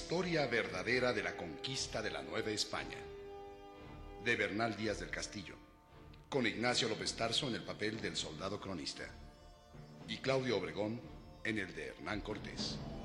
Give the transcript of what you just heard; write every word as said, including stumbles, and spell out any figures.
historia verdadera de la conquista de la Nueva España, de Bernal Díaz del Castillo, con Ignacio López Tarso en el papel del soldado cronista y Claudio Obregón en el de Hernán Cortés.